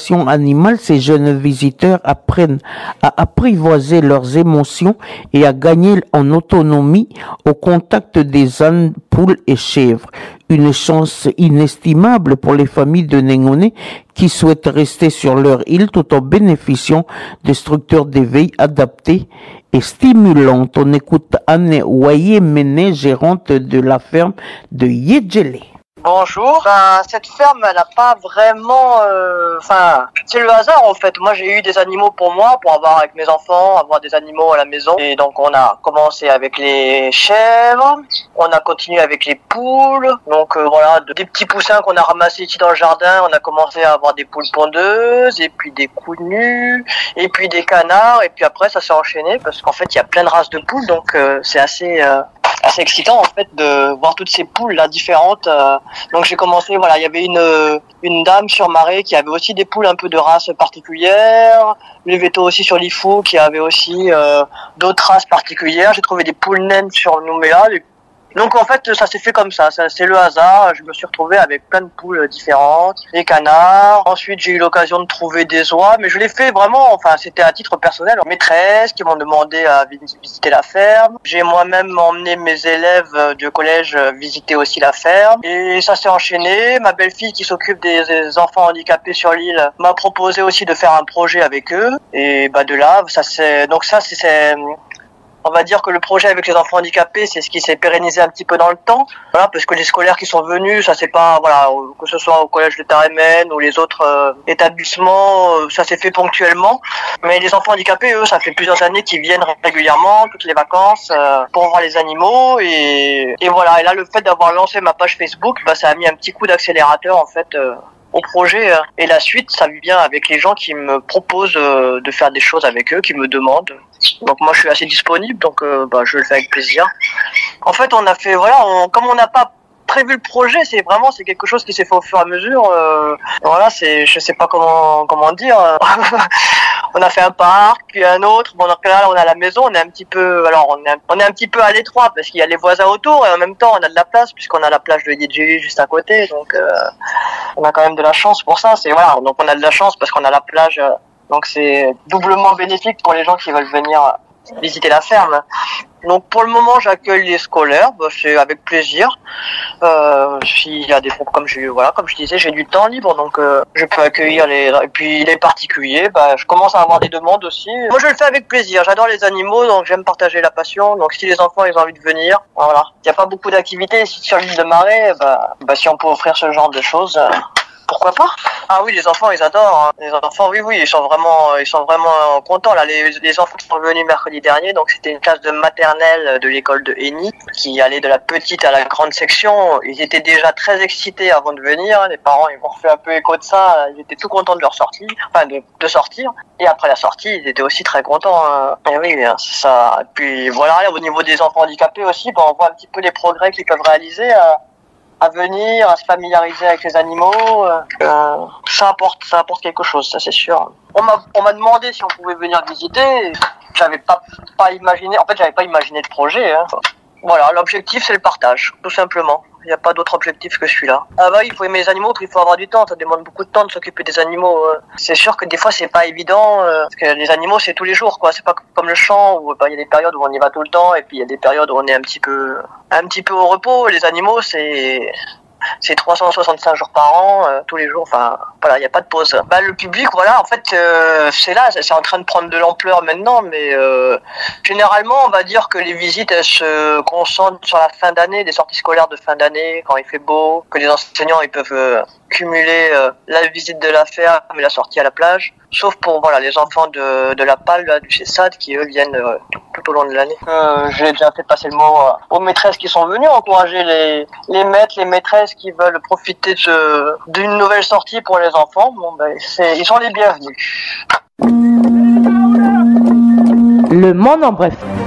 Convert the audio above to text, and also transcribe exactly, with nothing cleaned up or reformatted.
l'éducation animale, ces jeunes visiteurs apprennent à apprivoiser leurs émotions et à gagner en autonomie au contact des ânes, poules et chèvres. Une chance inestimable pour les familles de Néngoné qui souhaitent rester sur leur île tout en bénéficiant de structures d'éveil adaptées et stimulantes. On écoute Anne Ouayé-Méné, gérante de la ferme de Yedjele. Bonjour. Ben, cette ferme, elle n'a pas vraiment... Enfin, euh, c'est le hasard en fait. Moi, j'ai eu des animaux pour moi, pour avoir avec mes enfants, avoir des animaux à la maison. Et donc, on a commencé avec les chèvres, on a continué avec les poules. Donc, euh, voilà, des petits poussins qu'on a ramassés ici dans le jardin. On a commencé à avoir des poules pondeuses, et puis des poules nues, et puis des canards. Et puis après, ça s'est enchaîné parce qu'en fait, il y a plein de races de poules. Donc, euh, c'est assez... Euh, assez excitant en fait de voir toutes ces poules là différentes. Donc j'ai commencé, voilà, il y avait une une dame sur Marais qui avait aussi des poules un peu de race particulière, les vétos aussi sur l'Ifou qui avait aussi euh, d'autres races particulières. J'ai trouvé des poules naines sur Nouméa. Donc en fait ça s'est fait comme ça, ça c'est le hasard. Je me suis retrouvé avec plein de poules différentes, des canards. Ensuite j'ai eu l'occasion de trouver des oies, mais je l'ai fait vraiment, enfin c'était à titre personnel. Maîtresses qui m'ont demandé à visiter la ferme. J'ai moi-même emmené mes élèves du collège visiter aussi la ferme. Et ça s'est enchaîné. Ma belle-fille qui s'occupe des enfants handicapés sur l'île m'a proposé aussi de faire un projet avec eux. Et bah de là, ça c'est donc ça c'est, c'est on va dire que le projet avec les enfants handicapés, c'est ce qui s'est pérennisé un petit peu dans le temps. Voilà, parce que les scolaires qui sont venus, ça c'est pas, voilà, que ce soit au collège de Tarémen ou les autres euh, établissements, euh, ça s'est fait ponctuellement. Mais les enfants handicapés, eux, ça fait plusieurs années qu'ils viennent régulièrement, toutes les vacances, euh, pour voir les animaux. Et, et voilà, et là, le fait d'avoir lancé ma page Facebook, bah, ça a mis un petit coup d'accélérateur, en fait, euh, au projet. Et la suite, ça vient avec les gens qui me proposent euh, de faire des choses avec eux, qui me demandent. Donc moi je suis assez disponible, donc euh, bah, je le fais avec plaisir. En fait on a fait, voilà, on, comme on n'a pas prévu le projet, c'est vraiment c'est quelque chose qui s'est fait au fur et à mesure. Euh, voilà, c'est, je sais pas comment comment dire. On a fait un parc, puis un autre. Bon, donc là on a la maison, on est un petit peu, alors on est un, on est un petit peu à l'étroit parce qu'il y a les voisins autour et en même temps on a de la place puisqu'on a la plage de Yedjele juste à côté. Donc euh, on a quand même de la chance pour ça. C'est voilà, donc on a de la chance parce qu'on a la plage. Euh, Donc c'est doublement bénéfique pour les gens qui veulent venir visiter la ferme. Donc pour le moment j'accueille les scolaires, bah, c'est avec plaisir. Euh, s'il y a des comme je voilà comme je disais j'ai du temps libre donc euh, je peux accueillir les et puis les particuliers. Bah je commence à avoir des demandes aussi. Moi je le fais avec plaisir. J'adore les animaux donc j'aime partager la passion. Donc si les enfants ils ont envie de venir, voilà. Il y a pas beaucoup d'activités ici sur l'île de Marais. Bah, bah si on peut offrir ce genre de choses. Euh, Pourquoi pas? Ah oui, les enfants, ils adorent. Hein. Les enfants, oui, oui, ils sont vraiment, ils sont vraiment contents. Là, les, les enfants qui sont venus mercredi dernier, donc c'était une classe de maternelle de l'école de Henny, qui allait de la petite à la grande section. Ils étaient déjà très excités avant de venir. Les parents, ils m'ont fait un peu écho de ça. Ils étaient tout contents de leur sortie, enfin de, de sortir. Et après la sortie, ils étaient aussi très contents. Hein. Et oui, c'est ça. Et puis voilà, au niveau des enfants handicapés aussi, ben, on voit un petit peu les progrès qu'ils peuvent réaliser. Euh, à venir, à se familiariser avec les animaux, euh, ça apporte, ça apporte quelque chose, ça c'est sûr. On m'a, on m'a demandé si on pouvait venir visiter, j'avais pas, pas imaginé, en fait j'avais pas imaginé de projet, hein. Voilà, l'objectif c'est le partage, tout simplement. Il n'y a pas d'autre objectif que celui-là. Ah bah oui, il faut aimer les animaux, puis il faut avoir du temps. Ça demande beaucoup de temps de s'occuper des animaux. C'est sûr que des fois c'est pas évident, parce que les animaux c'est tous les jours, quoi. C'est pas comme le champ où bah, il y a des périodes où on y va tout le temps, et puis il y a des périodes où on est un petit peu, un petit peu au repos. Les animaux c'est c'est trois cent soixante-cinq jours par an, euh, tous les jours, enfin, voilà, il n'y a pas de pause. Bah, le public, voilà, en fait, euh, c'est là, c'est en train de prendre de l'ampleur maintenant, mais euh, généralement, on va dire que les visites, elles se concentrent sur la fin d'année, des sorties scolaires de fin d'année, quand il fait beau, que les enseignants, ils peuvent euh, cumuler euh, la visite de la ferme et la sortie à la plage, sauf pour, voilà, les enfants de, de la Palle, là, du Chessade, qui, eux, viennent euh, tout au long de l'année. Euh, j'ai déjà fait passer le mot euh, aux maîtresses qui sont venues, encourager les, les maîtres, les maîtresses qui veulent profiter de ce, d'une nouvelle sortie pour les enfants. Bon, ben, c'est, ils sont les bienvenus. Le monde en bref.